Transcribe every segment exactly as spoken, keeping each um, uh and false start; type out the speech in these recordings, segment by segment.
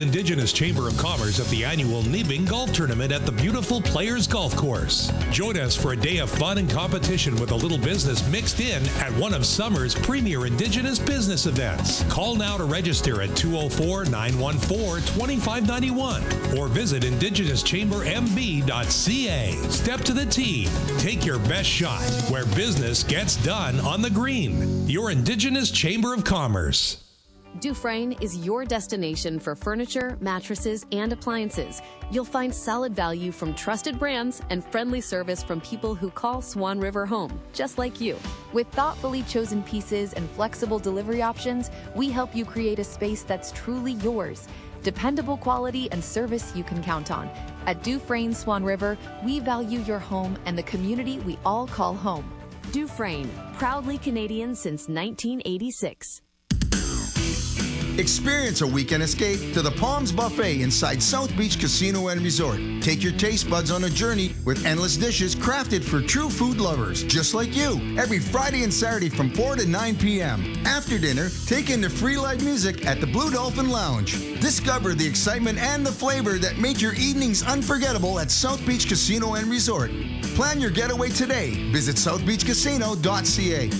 Indigenous Chamber of Commerce at the annual Nebing Golf Tournament at the beautiful Players Golf Course. Join us for a day of fun and competition with a little business mixed in at one of summer's premier Indigenous business events. Call now to register at two oh four, nine one four, two five nine one or visit indigenous chamber m b dot c a. Step to the tee. Take your best shot where business gets done on the green. Your Indigenous Chamber of Commerce. Dufresne is your destination for furniture, mattresses, and appliances. You'll find solid value from trusted brands and friendly service from people who call Swan River home, just like you. With thoughtfully chosen pieces and flexible delivery options, we help you create a space that's truly yours. Dependable quality and service you can count on. At Dufresne Swan River, we value your home and the community we all call home. Dufresne, proudly Canadian since nineteen eighty-six. Experience a weekend escape to the Palms Buffet inside South Beach Casino and Resort. Take your taste buds on a journey with endless dishes crafted for true food lovers, just like you, every Friday and Saturday from four to nine p m After dinner, take in the free live music at the Blue Dolphin Lounge. Discover the excitement and the flavor that make your evenings unforgettable at South Beach Casino and Resort. Plan your getaway today. Visit south beach casino dot c a.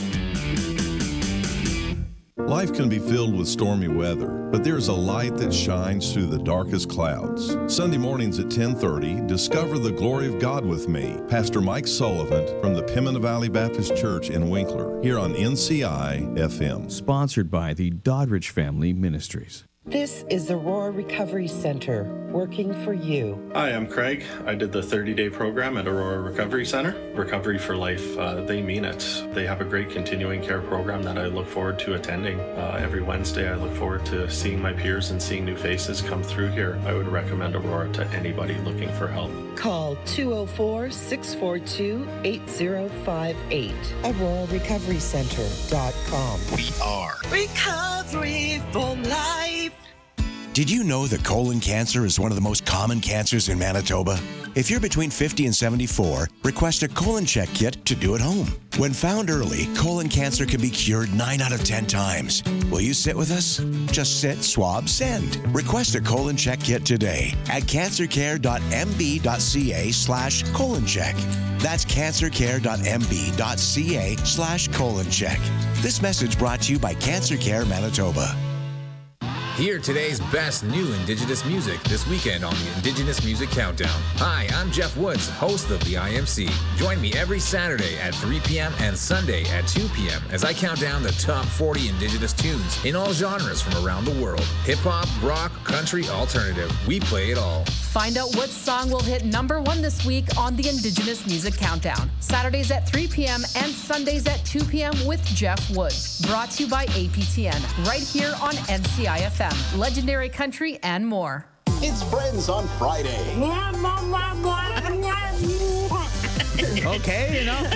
Life can be filled with stormy weather, but there's a light that shines through the darkest clouds. Sunday mornings at ten thirty, discover the glory of God with me, Pastor Mike Sullivan from the Pimina Valley Baptist Church in Winkler, here on N C I F M. Sponsored by the Doddridge Family Ministries. This is Aurora Recovery Center, working for you. Hi, I'm Craig. I did the thirty-day program at Aurora Recovery Center. Recovery for Life, uh, they mean it. They have a great continuing care program that I look forward to attending. Uh, every Wednesday, I look forward to seeing my peers and seeing new faces come through here. I would recommend Aurora to anybody looking for help. Call two oh four, six four two, eight oh five eight. aurora recovery center dot com. We are Recovery for Life. Did you know that colon cancer is one of the most common cancers in Manitoba? If you're between fifty and seventy-four, request a colon check kit to do at home. When found early, colon cancer can be cured nine out of ten times. Will you sit with us? Just sit, swab, send. Request a colon check kit today at cancercare dot m b dot c a slash colon check. That's cancercare dot m b dot c a slash colon check. This message brought to you by Cancer Care Manitoba. Hear today's best new Indigenous music this weekend on the Indigenous Music Countdown. Hi, I'm Jeff Woods, host of the I M C. Join me every Saturday at three p m and Sunday at two p m as I count down the top forty Indigenous tunes in all genres from around the world. Hip-hop, rock, country, alternative. We play it all. Find out what song will hit number one this week on the Indigenous Music Countdown. Saturdays at three p m and Sundays at two p m with Jeff Woods. Brought to you by A P T N, right here on N C I F M. Legendary country and more. It's Friends on Friday. Okay, you know.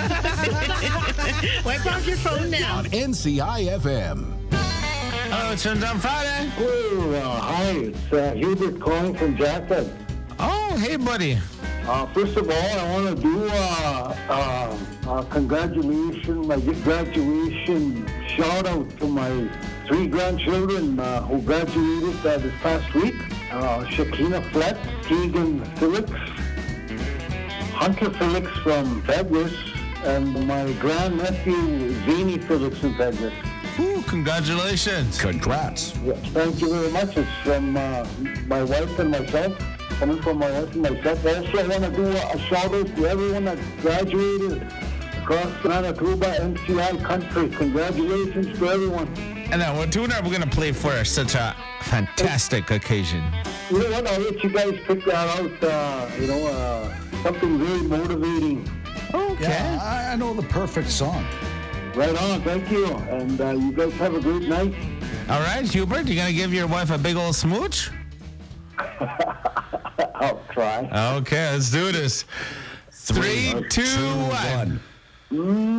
Wipe off your phone now. On N C I F M. Oh, it's Friends on Friday. Hello, uh, hi, it's uh, Hubert calling from Jackson. Oh, hey, buddy. Uh, first of all, I want to do uh, uh, uh, congratulations, my graduation shout out to my three grandchildren uh, who graduated uh, this past week. Uh, Shakina Flett, Keegan Felix, Hunter Felix from Douglas, and my grandnephew Zany Felix from Douglas. Ooh, congratulations. Congrats. Yeah, thank you very much. It's from uh, my wife and myself. Coming from my wife and myself. Also, I want to do a, a shout out to everyone that graduated across Manitoba, N C I country. Congratulations to everyone. And now, what tune are we going to play for such a fantastic occasion? You know what? I'll let you guys pick that out. Uh, you know, uh, something very motivating. Okay. Yeah, I know the perfect song. Right on. Thank you. And uh, you guys have a great night. All right, Hubert, you going to give your wife a big old smooch? I'll try. Okay, let's do this. Three, Three two, two, one. one.